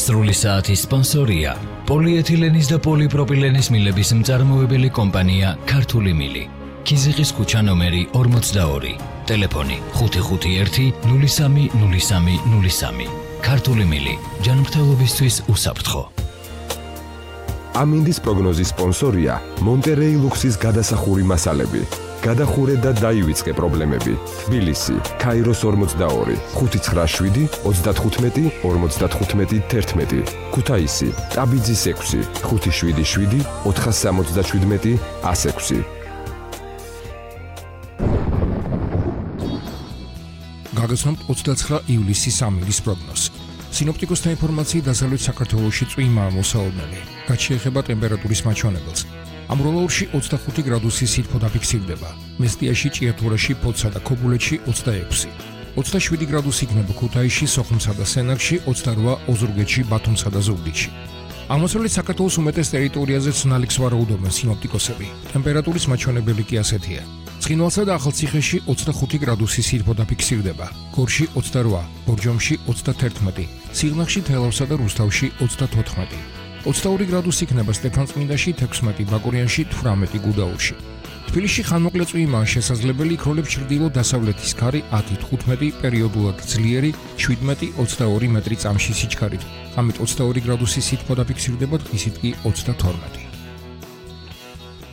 სრული საათის სპონსორია პოლიეთილენის და პოლიპროპილენის მილების მწარმოებელი კომპანია ქართული მილი. ქიზიყის ქუჩა ნომერი 42. ტელეფონი 551-030303. ქართული მილი. ჯანმრთელობისთვის უსაფრთხო. ამინდის პროგნოზის სპონსორია მონტერეი ლუქსის გადასახური მასალები. გადახურე და დაივიწყე პრობლემები. თბილისი, ქაიროს 42, 597, 35, 55, 11. ქუთაისი, ტაბიძის 6, 577, 477, 106. გაგაცნობთ 29 ივლისის ამინდის პროგნოზს. სინოპტიკოსთა ინფორმაციით დასავლეთ საქართველოში წვიმაა მოსაოდნელი. რაც შეეხება ტემპერატურის მაჩვენებელს. ამროლაურში 25 გრადუსის სითბო დაფიქსირდება. მესტიაში, ჭიათურაში, ფოთსა და ქობულეთში 26. 27 გრადუსი იქნება ქუთაისში, სოხუმსა და სენაკში, 28 ოზურგეთში, ბათუმსა და ზუგდიდში. აღმოსავლეთ საქართველოს უმეტეს ტერიტორიაზე ცნალიქს ვარაუდობენ სინოპტიკოსები. ტემპერატურის მაჩვენებელი კი ასეთია. ცხინვალსა და ახალციხეში 25 გრადუსი სითბო დაფიქსირდება. გორში 28, ბორჯომში 31, სიღნაღში, თელავსა და რუსთავში 34. 22 გრადუსი იქნება სტეფანწმინდაში, 16 ბაკურიანში, 18 გუდაურში. თბილისში ხანმოკლე წვიმაა შესაძლებელი, იქროლებს ჩრდილო-დასავლეთის ქარი 10-15, პერიოდულად ძლიერი 17-22 მეტრი წამში სიჩქარით. ამით 22 გრადუსი სითბო დაფიქსირდება, დღისით კი 32.